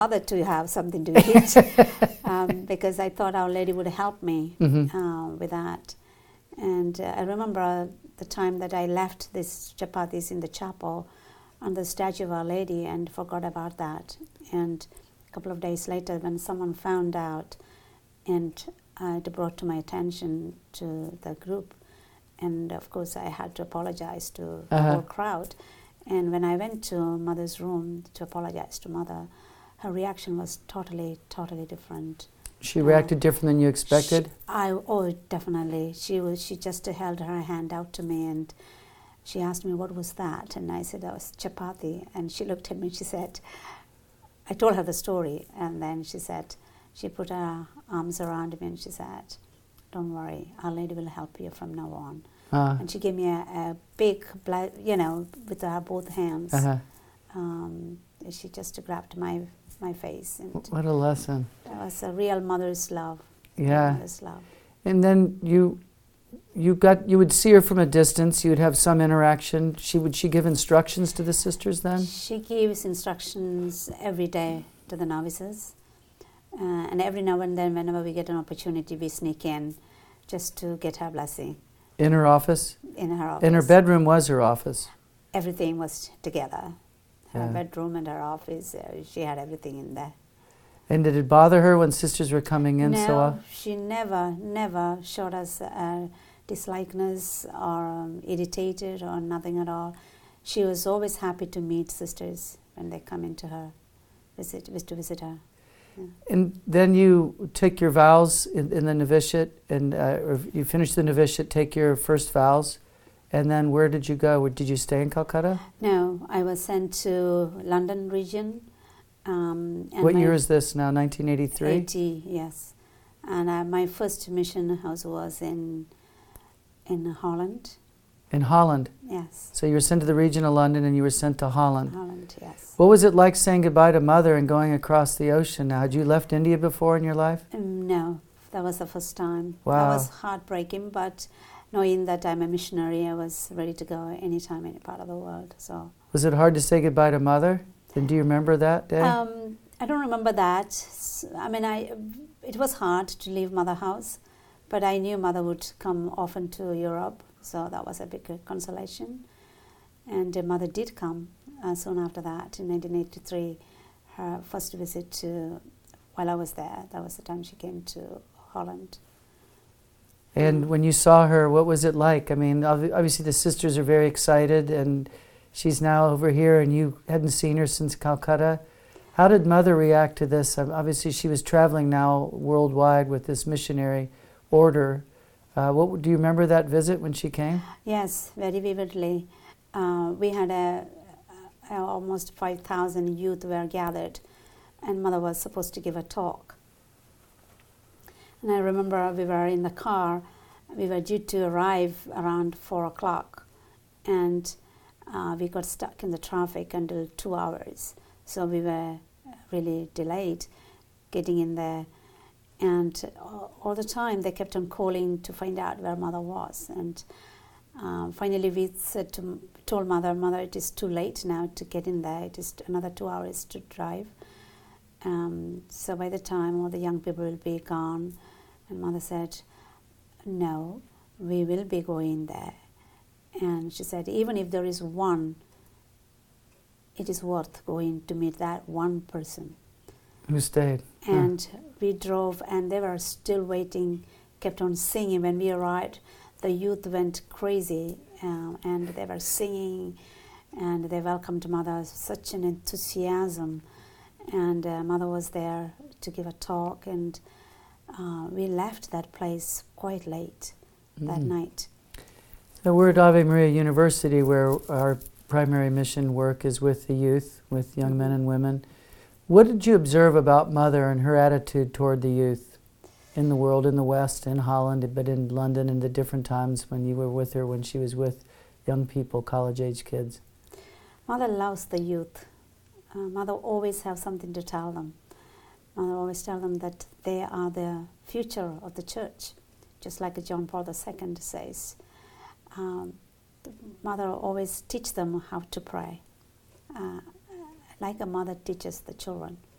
mother to have something to eat because I thought Our Lady would help me with that. And I remember the time that I left these chapatis in the chapel on the statue of Our Lady and forgot about that. And a couple of days later, when someone found out, and it brought to my attention to the group, and of course I had to apologize to the whole crowd. And when I went to Mother's room to apologize to Mother, her reaction was totally different. She reacted different than you expected? Definitely. She just held her hand out to me and she asked me, what was that? And I said, that was chapati. And she looked at me, she said, I told her the story, and then she said, she put her arms around me and she said, don't worry, Our Lady will help you from now on. And she gave me a big, with her both hands. She just grabbed my face. And what a lesson. That was a real mother's love. Yeah. Mother's love. And then you would see her from a distance, you would have some interaction. Would she give instructions to the sisters then? She gives instructions every day to the novices. And every now and then, whenever we get an opportunity, we sneak in just to get her blessing. In her office? In her office. And her bedroom was her office? Everything was together. Her bedroom and her office, she had everything in there. And did it bother her when sisters were coming in so often? No, she never showed us dislikeness or irritated or nothing at all. She was always happy to meet sisters when they come into her, to visit her. Yeah. And then you take your vows in the novitiate, and or you finish the novitiate, take your first vows, and then where did you go? Did you stay in Calcutta? No, I was sent to London region. And what year is this now, 1983? 80, yes. And my first mission house was in Holland. In Holland? Yes. So you were sent to the region of London and you were sent to Holland? Holland, yes. What was it like saying goodbye to Mother and going across the ocean now? Had you left India before in your life? No, that was the first time. Wow. That was heartbreaking, but knowing that I'm a missionary, I was ready to go anytime, any part of the world. So. Was it hard to say goodbye to Mother? And do you remember that day? I don't remember that. I mean, it was hard to leave Mother house, but I knew Mother would come often to Europe, so that was a big consolation. And Mother did come soon after that, in 1983. Her first visit while I was there, that was the time she came to Holland. And when you saw her, what was it like? I mean, obviously the sisters are very excited, and she's now over here, and you hadn't seen her since Calcutta. How did Mother react to this? Obviously, she was traveling now worldwide with this missionary order. Do you remember that visit when she came? Yes, very vividly. We had almost 5,000 youth were gathered, and Mother was supposed to give a talk. And I remember we were in the car. We were due to arrive around 4 o'clock, and we got stuck in the traffic until 2 hours. So we were really delayed getting in there. And all the time they kept on calling to find out where Mother was. And finally we told Mother, it is too late now to get in there. It is another 2 hours to drive. So by the time all the young people will be gone, and Mother said, no, we will be going there. And she said, even if there is one, it is worth going to meet that one person. Who stayed? And we drove, and they were still waiting, kept on singing. When we arrived, the youth went crazy, and they were singing, and they welcomed Mother, such an enthusiasm. And Mother was there to give a talk, and we left that place quite late that night. So we're at Ave Maria University, where our primary mission work is with the youth, with young men and women. What did you observe about Mother and her attitude toward the youth in the world, in the West, in Holland, but in London, and the different times when you were with her, when she was with young people, college-age kids? Mother loves the youth. Mother always has something to tell them. Mother always tells them that they are the future of the church, just like John Paul II says. Mother always teaches them how to pray, like a mother teaches the children.